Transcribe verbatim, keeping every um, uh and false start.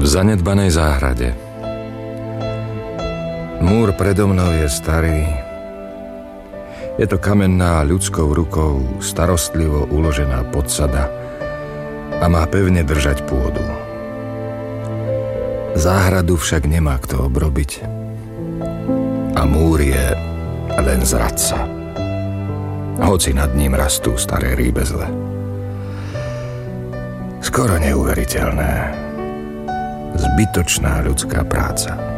zanedbanej záhrade. Múr predo mnou je starý. Je to kamenná ľudskou rukou starostlivo uložená podsada a má pevne držať pôdu. Záhradu však nemá kto obrobiť. A múr je len zradca. Hoci nad ním rastú staré rýbezle. Skoro neuveriteľné. Zbytočná ľudská práca.